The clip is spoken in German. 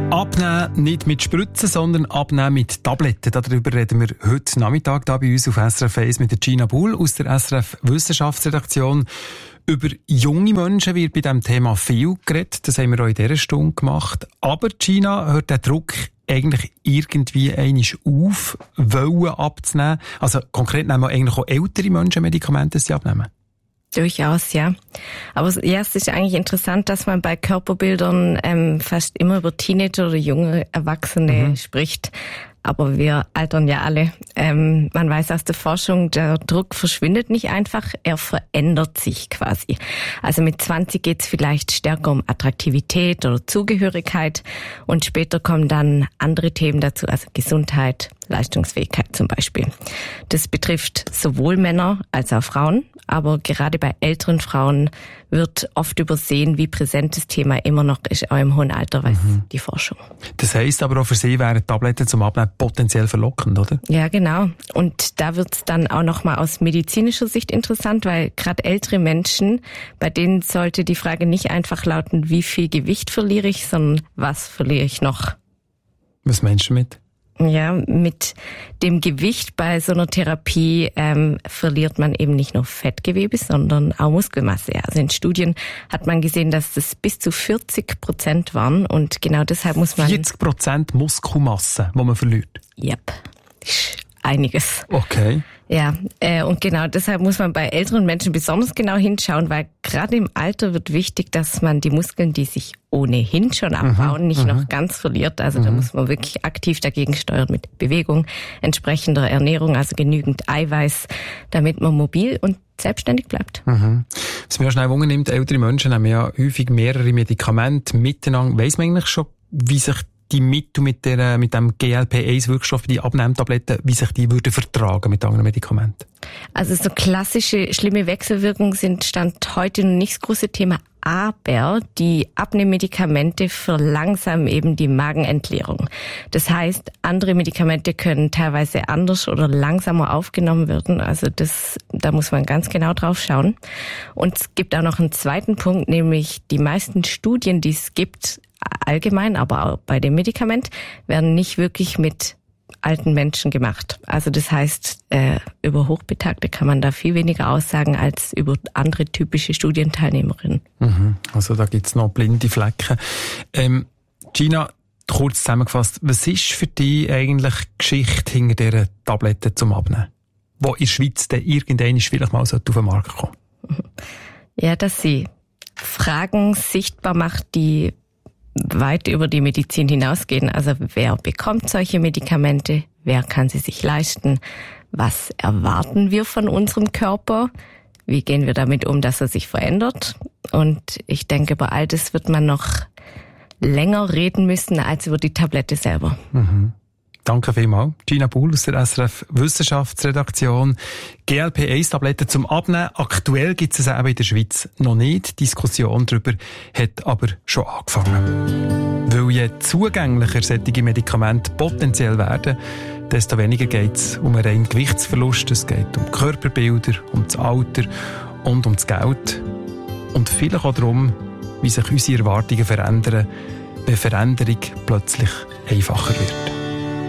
Abnehmen nicht mit Spritzen, sondern abnehmen mit Tabletten. Darüber reden wir heute Nachmittag hier bei uns auf SRF 1 mit der Gina Buhl aus der SRF Wissenschaftsredaktion. Über junge Menschen wird bei diesem Thema viel geredet. Das haben wir auch in dieser Stunde gemacht. Aber Gina, hört der Druck eigentlich irgendwie einmal auf, wollen abzunehmen? Also konkret nehmen eigentlich auch ältere Menschen Medikamente, die abnehmen? Durchaus, ja. Aber ja, es ist eigentlich interessant, dass man bei Körperbildern fast immer über Teenager oder junge Erwachsene spricht. Aber wir altern ja alle. Man weiß aus der Forschung, der Druck verschwindet nicht einfach, er verändert sich quasi. Also mit 20 geht es vielleicht stärker um Attraktivität oder Zugehörigkeit und später kommen dann andere Themen dazu, also Gesundheit, Leistungsfähigkeit zum Beispiel. Das betrifft sowohl Männer als auch Frauen, aber gerade bei älteren Frauen wird oft übersehen, wie präsent das Thema immer noch ist, auch im hohen Alter, weiß die Forschung. Das heisst aber auch für Sie wären Tabletten zum Abnehmen potenziell verlockend, oder? Ja, genau. Und da wird es dann auch nochmal aus medizinischer Sicht interessant, weil gerade ältere Menschen, bei denen sollte die Frage nicht einfach lauten, wie viel Gewicht verliere ich, sondern was verliere ich noch? Was meinst du damit? Ja, mit dem Gewicht bei so einer Therapie verliert man eben nicht nur Fettgewebe, sondern auch Muskelmasse. Also in Studien hat man gesehen, dass das bis zu 40% waren und genau deshalb muss man... 40% Muskelmasse, die man verliert? Yep, ist einiges. Okay. Ja, und genau deshalb muss man bei älteren Menschen besonders genau hinschauen, weil gerade im Alter wird wichtig, dass man die Muskeln, die sich ohnehin schon abbauen, nicht noch ganz verliert. Also da muss man wirklich aktiv dagegen steuern mit Bewegung, entsprechender Ernährung, also genügend Eiweiß, damit man mobil und selbstständig bleibt. Was mir auch schnell Wunder nimmt, ältere Menschen haben ja häufig mehrere Medikamente miteinander. Weiss man eigentlich schon, wie sich die Mittel mit dem GLP-1-Wirkstoff, die Abnehmtabletten, wie sich die würden vertragen mit anderen Medikamenten? Also so klassische schlimme Wechselwirkungen sind Stand heute noch nicht das große Thema, aber die Abnehmmedikamente verlangsamen eben die Magenentleerung. Das heißt, andere Medikamente können teilweise anders oder langsamer aufgenommen werden. Also da muss man ganz genau drauf schauen. Und es gibt auch noch einen zweiten Punkt, nämlich die meisten Studien, die es gibt, allgemein, aber auch bei dem Medikament, werden nicht wirklich mit alten Menschen gemacht. Also das heißt, über Hochbetagte kann man da viel weniger aussagen als über andere typische Studienteilnehmerinnen. Also da gibt's noch blinde Flecken. Gina, kurz zusammengefasst, was ist für dich eigentlich die Geschichte hinter dieser Tabletten zum Abnehmen? Wo in der Schweiz denn irgendwann vielleicht mal auf den Markt kommen? Ja, dass sie Fragen sichtbar macht, die weit über die Medizin hinausgehen. Also wer bekommt solche Medikamente? Wer kann sie sich leisten? Was erwarten wir von unserem Körper? Wie gehen wir damit um, dass er sich verändert? Und ich denke, über all das wird man noch länger reden müssen als über die Tablette selber. Danke vielmals. Gina Buhl aus der SRF Wissenschaftsredaktion. GLP-1-Tabletten zum Abnehmen. Aktuell gibt es eben in der Schweiz noch nicht. Die Diskussion darüber hat aber schon angefangen. Weil je zugänglicher solche Medikamente potenziell werden, desto weniger geht es um einen reinen Gewichtsverlust. Es geht um Körperbilder, um das Alter und um das Geld. Und vielleicht auch darum, wie sich unsere Erwartungen verändern, wenn Veränderung plötzlich einfacher wird.